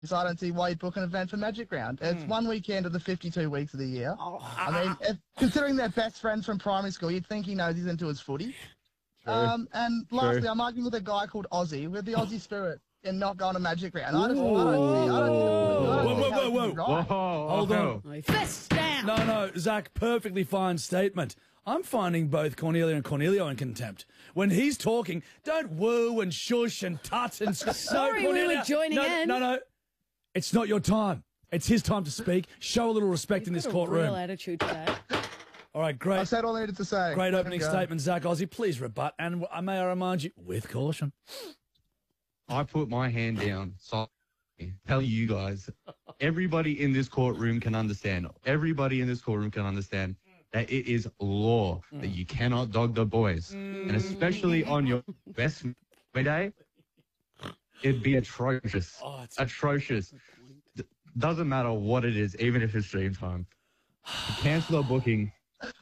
So I don't see why you'd book an event for Magic Round. It's one weekend of the 52 weeks of the year. I mean, considering they're best friends from primary school, you'd think he knows he's into his footy. And lastly, I'm arguing with a guy called Ozzy with the Aussie spirit in not going to Magic Round. I don't see how it can be right. Hold on. Fist down. No, Zach, perfectly fine statement. I'm finding both Cornelia and Cornelio in contempt. When he's talking, don't woo and shush and tut and... Sorry, we were joining in. No. It's not your time. It's his time to speak. Show a little respect in this courtroom. Real attitude today. All right, great. I said all I needed to say. Great opening statement, Zach Ozzy. Please rebut, and may I remind you, with caution. I put my hand down. So tell you guys, everybody in this courtroom can understand. Everybody in this courtroom can understand that it is law that you cannot dog the boys, and especially on your best day, it'd be atrocious. Atrocious. Doesn't matter what it is, even if it's stream time. To cancel a booking,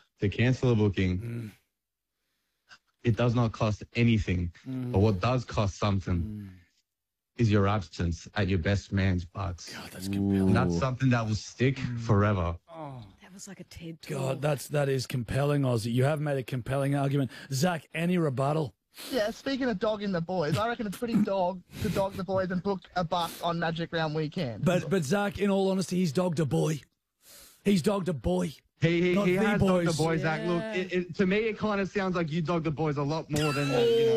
it does not cost anything. But what does cost something is your absence at your best man's bucks. God, that's compelling. That's something that will stick forever. That was like a TED talk. God, that is compelling, Ozzy. You have made a compelling argument. Zach, any rebuttal? Yeah, speaking of dogging the boys, I reckon it's pretty dog to dog the boys and book a buck on Magic Round weekend. But Zach, in all honesty, he's dogged a boy. He's dogged a boy. He has dogged the boys, Zach. Yeah. Look, to me, it kind of sounds like you dogged the boys a lot more than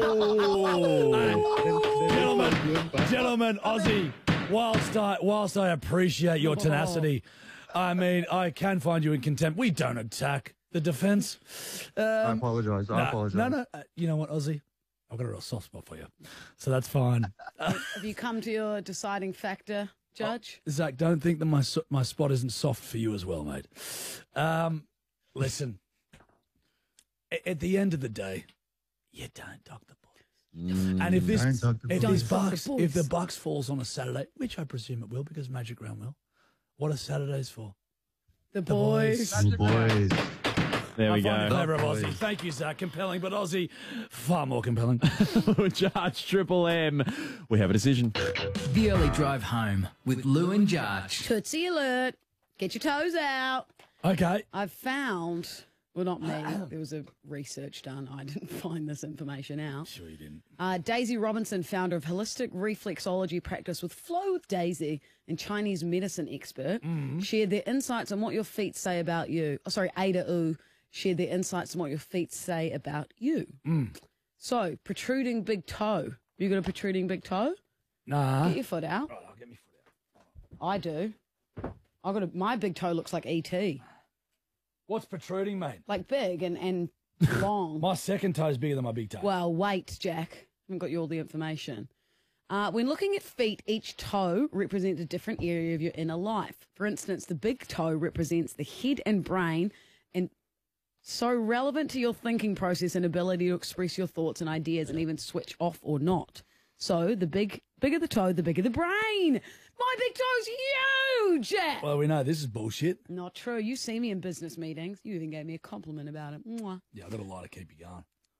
Gentlemen, Ozzy, whilst I appreciate your tenacity, I mean, I can find you in contempt. We don't attack the defence. I apologise. No. You know what, Ozzy? I've got a real soft spot for you, so that's fine. Have you come to your deciding factor, Judge? Zach, don't think that my spot isn't soft for you as well, mate. Listen, at the end of the day, you don't dog the boys. And if the Bucks falls on a Saturday, which I presume it will because Magic Round will, what are Saturdays for? The boys. The boys. There we go. Clever of Ozzy. Thank you, Zach. Compelling, but Ozzy, far more compelling. Judge Triple M. We have a decision. The early drive home with Lou and Judge. Tootsie alert. Get your toes out. Okay. I've found, well, not me. There was a research done. I didn't find this information out. Sure you didn't. Daisy Robinson, founder of holistic reflexology practice with Flow with Daisy and Chinese medicine expert, shared their insights on what your feet say about you. Oh, sorry, Ada U shared their insights on what your feet say about you. So, protruding big toe. You got a protruding big toe? Nah. Get your foot out. Right, I'll get my foot out. I do. My big toe looks like ET. What's protruding, mate? Like big and long. My second toe's bigger than my big toe. Well, wait, Jack. I haven't got you all the information. When looking at feet, each toe represents a different area of your inner life. For instance, the big toe represents the head and brain, and so relevant to your thinking process and ability to express your thoughts and ideas and even switch off or not. So the bigger the toe, the bigger the brain. My big toe's huge! Well, we know this is bullshit. Not true. You see me in business meetings. You even gave me a compliment about it. Mwah. Yeah, I've got a lot to keep you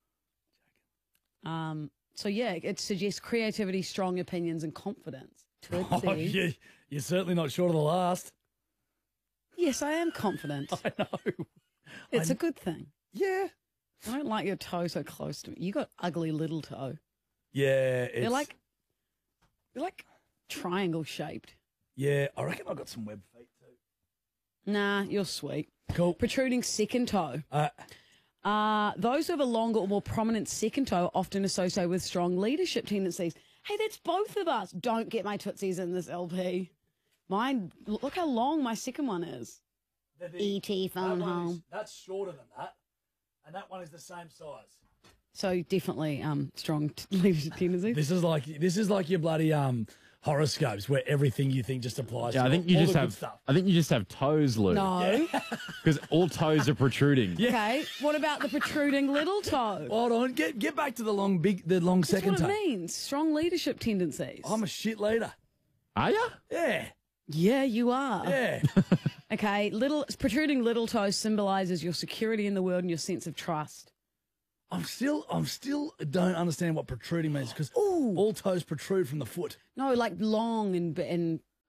going. So, yeah, it suggests creativity, strong opinions, and confidence. Oh, yeah, you're certainly not short of the last. Yes, I am confident. I know. It's a good thing. Yeah. I don't like your toe so close to me. You got ugly little toe. Yeah. They're like triangle shaped. Yeah, I reckon I've got some web feet too. Nah, you're sweet. Cool. Protruding second toe. Those who have a longer or more prominent second toe are often associated with strong leadership tendencies. Hey, that's both of us. Don't get my tootsies in this LP. Mine, look how long my second one is. E.T. phone home. That's shorter than that, and that one is the same size. So definitely strong leadership tendencies. This is like your bloody horoscopes where everything you think just applies. Yeah, to I think you all just the have. good stuff. I think you just have toes, Lou. No. Because all toes are protruding. Yeah. Okay. What about the protruding little toe? Hold on, get back to the long That's second what toe. it means. Strong leadership tendencies. I'm a shit leader. Are you? Yeah. Yeah, you are. Yeah. Okay. Protruding little toe symbolizes your security in the world and your sense of trust. I'm still don't understand what protruding means because all toes protrude from the foot. No, like long and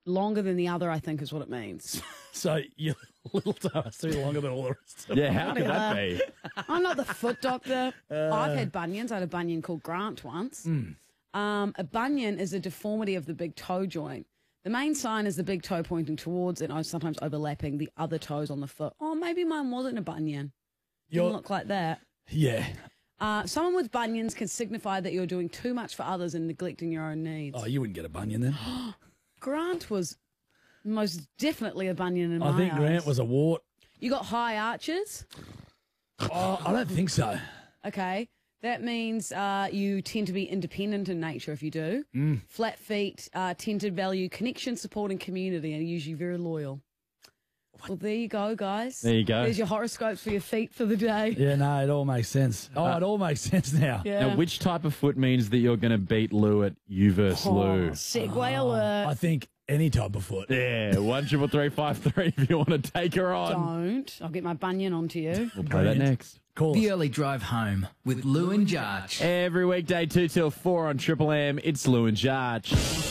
longer than the other, I think is what it means. So your little toe has to be longer than all the rest of Yeah, how could that be? I'm not the foot doctor. I've had bunions. I had a bunion called Grant once. A bunion is a deformity of the big toe joint. The main sign is the big toe pointing towards it, and sometimes overlapping the other toes on the foot. Oh, maybe mine wasn't a bunion. Didn't look like that. Yeah. Someone with bunions can signify that you're doing too much for others and neglecting your own needs. Oh, you wouldn't get a bunion then. Grant was most definitely a bunion in my eyes. I think Grant was a wart. You got high arches? Oh, I don't think so. Okay. That means you tend to be independent in nature if you do. Flat feet tend to value connection, support, and community, and are usually very loyal. Well, there you go, guys. There you go. There's your horoscopes for your feet for the day. Yeah, no, it all makes sense. Oh, it all makes sense now. Yeah. Now, which type of foot means that you're going to beat Lou at You vs. Lou? Segway alert. I think any type of foot. Yeah, 1-333-553 if you want to take her on. Don't. I'll get my bunion onto you. We'll play that next. Cool. The Early Drive Home with Lou and Jarch. Every weekday 2 till 4 on Triple M, it's Lou and Jarch.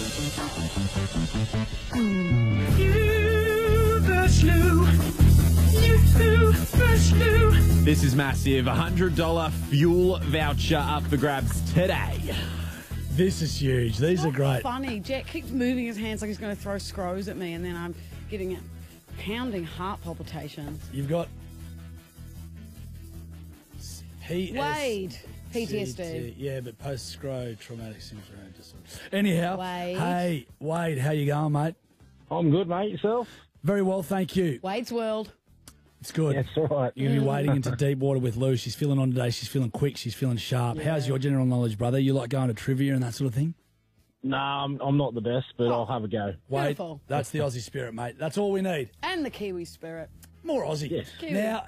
This is massive. $100 fuel voucher up for grabs today. This is huge. These are great. Funny. Jack keeps moving his hands like he's going to throw scrows at me, and then I'm getting pounding heart palpitations. You've got Wade. PTSD. Yeah, but post-scro traumatic syndrome disorder. Anyhow, Wade. Hey, Wade, how you going, mate? I'm good, mate. Yourself? Very well, thank you. Wade's World. It's good. That's all right. You're going to be wading into deep water with Lou. She's feeling on today. She's feeling quick. She's feeling sharp. Yeah. How's your general knowledge, brother? You like going to trivia and that sort of thing? Nah, I'm not the best, but I'll have a go. Wade, Beautiful. that's the Aussie spirit, mate. That's all we need. And the Kiwi spirit. More Aussie. Yes. Kiwi. Now,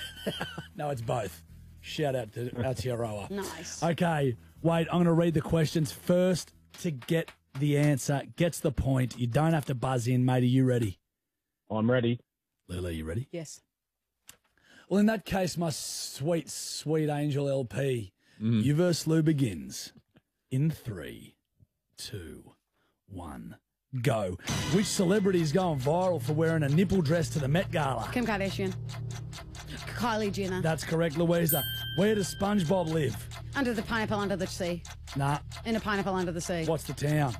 no, it's both. Shout out to Aotearoa. Nice. Okay, Wade, I'm going to read the questions first to get the answer. Gets the point. You don't have to buzz in, mate. Are you ready? I'm ready. Lula, you ready? Yes. Well, in that case, my sweet, sweet angel LP, You vs. Lou begins in 3, 2, 1, go. Which celebrity is going viral for wearing a nipple dress to the Met Gala? Kim Kardashian. Kylie Jenner. That's correct, Louisa. Where does SpongeBob live? Under the pineapple under the sea. Nah. In a pineapple under the sea. What's the town?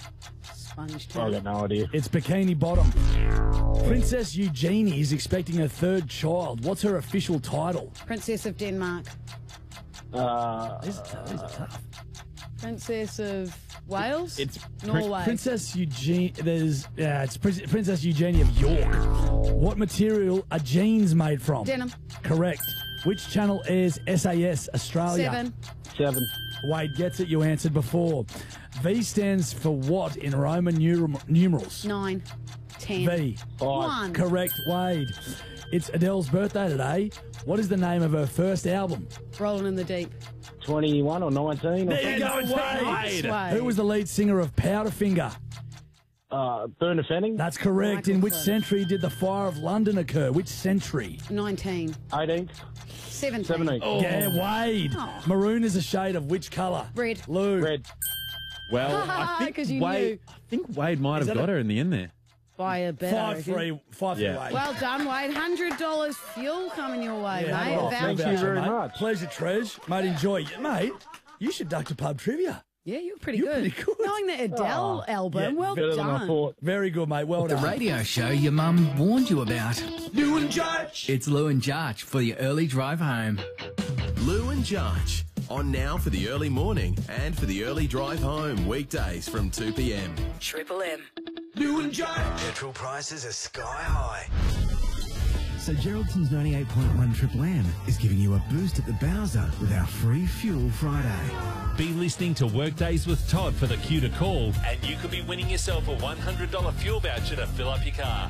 Sponge I town. got no idea. It's Bikini Bottom. Princess Eugenie is expecting her third child. What's her official title? Princess of Denmark. These are tough. Princess of Wales? It's Norway. Princess Eugenie. It's Princess Eugenie of York. What material are jeans made from? Denim. Correct. Which channel airs SAS Australia? 7. 7. Wade gets it. You answered before. V stands for what in Roman numerals? 9. 10. V. 1. Correct, Wade. It's Adele's birthday today. What is the name of her first album? Rolling in the deep. 21 or 19 or There you go, Nice, Wade. Wade. Who was the lead singer of Powderfinger? Burner Fanning. That's correct. Michael In which Cole. century did the Fire of London occur? Which century? 19. 18th. 17. 17. Yeah, Wade. Oh. Maroon is a shade of which colour? Red. Lou. Red. Well, I 'Cause think you Wade. I think Wade might have that got her in the end there. By a bit. I reckon. 5-3 Yeah. Wade. Well done, Wade. $100 fuel coming your way, Yeah, mate. well, Voucher. thank you very mate. much. Pleasure, Treж. Mate, enjoy. Mate, you should duck to pub trivia. Yeah, you're pretty You're good. pretty good. Knowing the Adele album, yeah, well Better than I done. thought. Very good, mate. Well The done. radio show your mum warned you about. Lou and Jarch. It's Lou and Jarch for your early drive home. Lou and Jarch, on now for the early morning and for the early drive home, weekdays from 2 p.m. Triple M. Lou and Jarch. Petrol prices are sky high. So Geraldton's 98.1 Triple M is giving you a boost at the Bowser with our free Fuel Friday. Be listening to Workdays with Todd for the cue to call, and you could be winning yourself a $100 fuel voucher to fill up your car.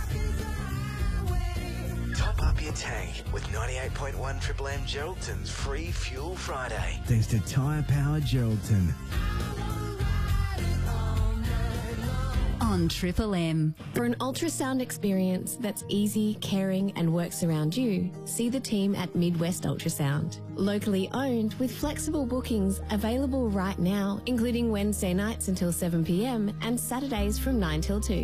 Top up your tank with 98.1 Triple M Geraldton's free Fuel Friday. Thanks to Tyre Power Geraldton. On Triple M. For an ultrasound experience that's easy, caring and works around you, see the team at Midwest Ultrasound. Locally owned with flexible bookings available right now, including Wednesday nights until 7 p.m. and Saturdays from 9 till 2.